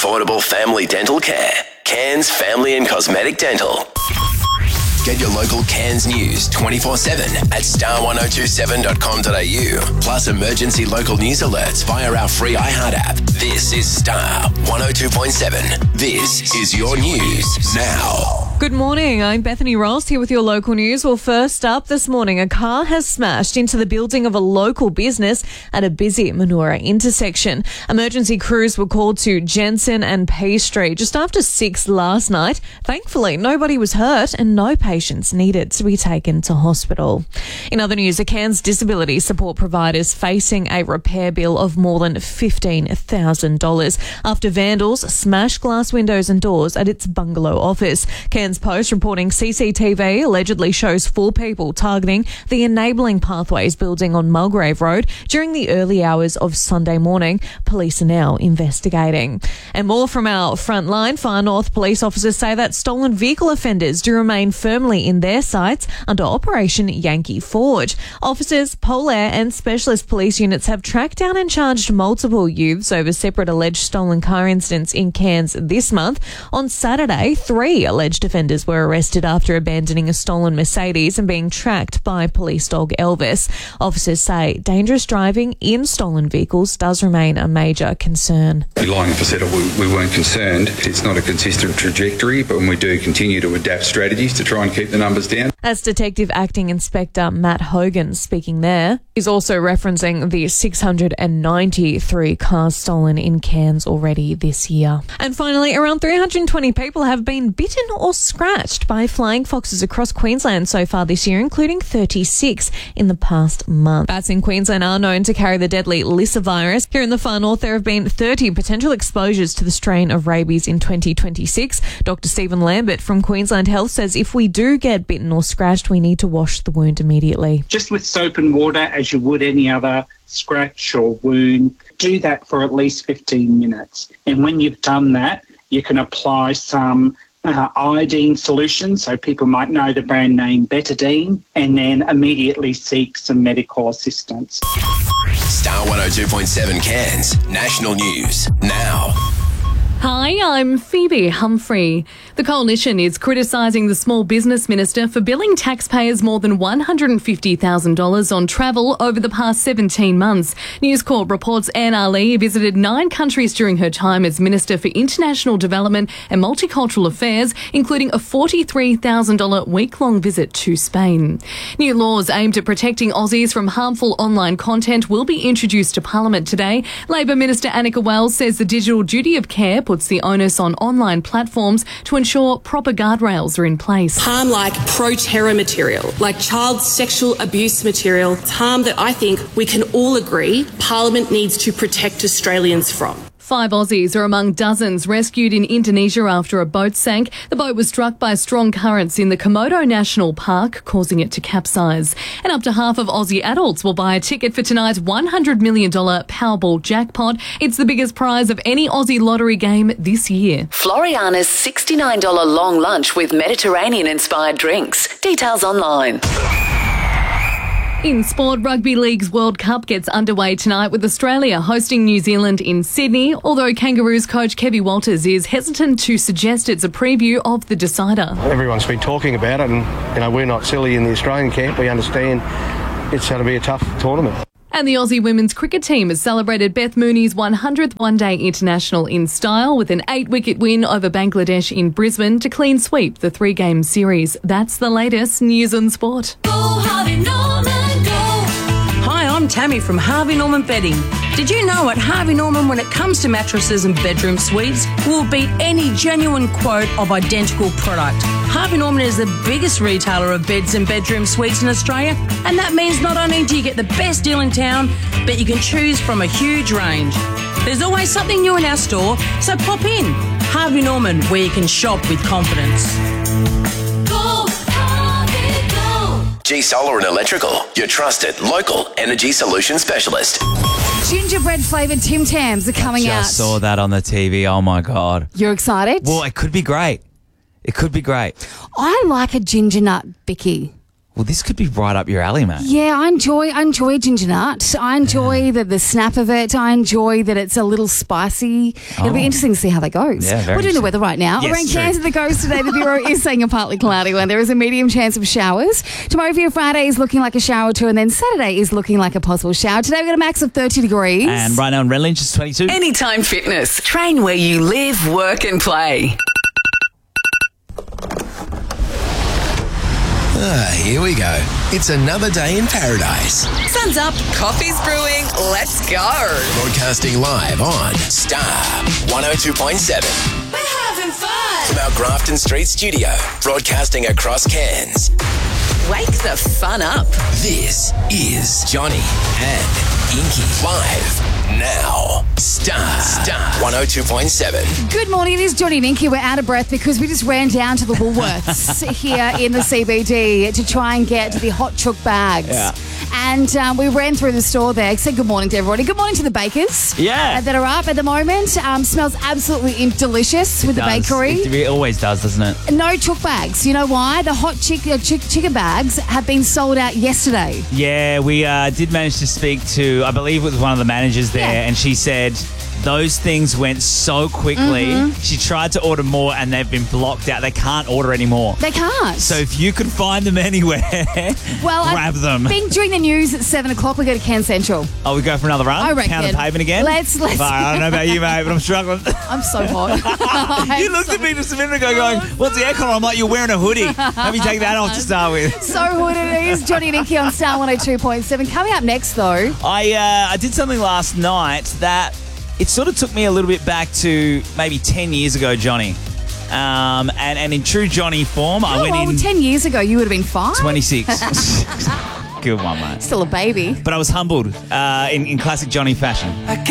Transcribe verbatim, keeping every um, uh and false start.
affordable family dental care. Cairns Family and Cosmetic Dental. Get your local Cairns news twenty-four seven at star one oh two seven dot com dot a u. Plus emergency local news alerts via our free iHeart app. This is Star one oh two point seven. This is your news now. Good morning, I'm Bethany Ross here with your local news. Well, first up this morning, a car has smashed into the building of a local business at a busy Manoora intersection. Emergency crews were called to Jensen and P Street just after six last night. Thankfully, nobody was hurt and no patients needed to be taken to hospital. In other news, a Cairns disability support provider is facing a repair bill of more than fifteen thousand dollars after vandals smashed glass windows and doors at its bungalow office. Cairns Post reporting C C T V allegedly shows four people targeting the Enabling Pathways building on Mulgrave Road during the early hours of Sunday morning. Police are now investigating. And more from our front line. Far North police officers say that stolen vehicle offenders do remain firmly in their sights under Operation Yankee Forge. Officers, Polair and specialist police units have tracked down and charged multiple youths over separate alleged stolen car incidents in Cairns this month. On Saturday, three alleged offenders were arrested after abandoning a stolen Mercedes and being tracked by police dog Elvis. Officers say dangerous driving in stolen vehicles does remain a major concern. Lying for settle, we, we weren't concerned. It's not a consistent trajectory, but when we do continue to adapt strategies to try and keep the numbers down. As Detective Acting Inspector Matt Hogan speaking there, is also referencing the six hundred ninety-three cars stolen in Cairns already this year. And finally, around three hundred twenty people have been bitten or scratched by flying foxes across Queensland so far this year, including thirty-six in the past month. Bats in Queensland are known to carry the deadly Lyssa virus. Here in the far north, there have been thirty potential exposures to the strain of rabies in twenty twenty-six. Doctor Stephen Lambert from Queensland Health says if we do get bitten or scratched, we need to wash the wound immediately. Just with soap and water, as you would any other scratch or wound. Do that for at least fifteen minutes. And when you've done that, you can apply some uh, iodine solution, so people might know the brand name Betadine, and then immediately seek some medical assistance. Star one oh two point seven Cairns National News now. Hi, I'm Phoebe Humphrey. The Coalition is criticising the Small Business Minister for billing taxpayers more than one hundred fifty thousand dollars on travel over the past seventeen months. News Corp reports Anne Ali visited nine countries during her time as Minister for International Development and Multicultural Affairs, including a forty-three thousand dollars week-long visit to Spain. New laws aimed at protecting Aussies from harmful online content will be introduced to Parliament today. Labor Minister Annika Wells says the digital duty of care puts the onus on online platforms to ensure proper guardrails are in place. Harm like pro-terror material, like child sexual abuse material, it's harm that I think we can all agree Parliament needs to protect Australians from. Five Aussies are among dozens rescued in Indonesia after a boat sank. The boat was struck by strong currents in the Komodo National Park, causing it to capsize. And up to half of Aussie adults will buy a ticket for tonight's one hundred million dollars Powerball jackpot. It's the biggest prize of any Aussie lottery game this year. Floriana's sixty-nine dollars long lunch with Mediterranean-inspired drinks. Details online. In sport, Rugby League's World Cup gets underway tonight with Australia hosting New Zealand in Sydney, although Kangaroos coach Kevin Walters is hesitant to suggest it's a preview of the decider. Everyone's been talking about it, and you know we're not silly in the Australian camp. We understand it's going to be a tough tournament. And the Aussie women's cricket team has celebrated Beth Mooney's one hundredth one-day international in style with an eight-wicket win over Bangladesh in Brisbane to clean sweep the three-game series. That's the latest news and sport. Go Harvey Norman, go. Hi, I'm Tammy from Harvey Norman Bedding. Did you know at Harvey Norman, when it comes to mattresses and bedroom suites, we'll beat any genuine quote of identical product. Harvey Norman is the biggest retailer of beds and bedroom suites in Australia, and that means not only do you get the best deal in town, but you can choose from a huge range. There's always something new in our store, so pop in. Harvey Norman, where you can shop with confidence. Go, Harvey, go. G Solar and Electrical, your trusted local energy solution specialist. Gingerbread flavoured Tim Tams are coming out. I just saw that on the T V. Oh, my God. You're excited? Well, it could be great. It could be great. I like a ginger nut bicky. Well, this could be right up your alley, mate. Yeah, I enjoy I enjoy ginger nut. I enjoy the, the snap of it. I enjoy that it's a little spicy. It'll Oh. be interesting to see how that goes. Yeah, very We're doing the interesting. weather right now. Yes, Around true. Cairns and the Coast today, the Bureau is saying a partly cloudy one. There is a medium chance of showers. Tomorrow for your Friday is looking like a shower too, and then Saturday is looking like a possible shower. Today we've got a max of thirty degrees. And right now in Redlange, it's twenty-two. Anytime Fitness. Train where you live, work and play. Ah, here we go. It's another day in paradise. Sun's up, coffee's brewing, let's go. Broadcasting live on Star one oh two point seven. We're having fun. From our Grafton Street studio, broadcasting across Cairns. Wake the fun up. This is Johnny and Inky live now. Star, Star one oh two point seven. Good morning, it is Johnny and Inky. We're out of breath because we just ran down to the Woolworths here in the C B D to try and get the hot chook bags. Yeah. And um, we ran through the store there. Said good morning to everybody. Good morning to the bakers. Yeah. uh, that are up at the moment. Um, smells absolutely in- delicious with the Does. bakery. It, it always does, doesn't it? No chook bags. You know why? The hot chick- uh, chick- chicken bags have been sold out yesterday. Yeah, we uh, did manage to speak to, I believe it was one of the managers there, Yeah. and she said those things went so quickly. Mm-hmm. She tried to order more and they've been blocked out. They can't order anymore. They can't. So if you can find them anywhere, well, grab I them. think during the news at seven o'clock we go to Cairns Central. Oh, we go for another run? I reckon. Pound the pavement again? Let's- let's- Fine, I don't know about you, mate, but I'm struggling. I'm so hot. You looked at me just a minute ago going, what's the aircon? I'm like, you're wearing a hoodie. Maybe take that off to start with. So good it is. Johnny and Inky on Star one oh two point seven. Coming up next, though. I uh, I did something last night that it sort of took me a little bit back to maybe ten years ago, Johnny. Um, and, and in true Johnny form, I Oh, went well, in ten years ago, you would have been five. twenty-six. Good one, mate. Still a baby. But I was humbled uh, in, in classic Johnny fashion.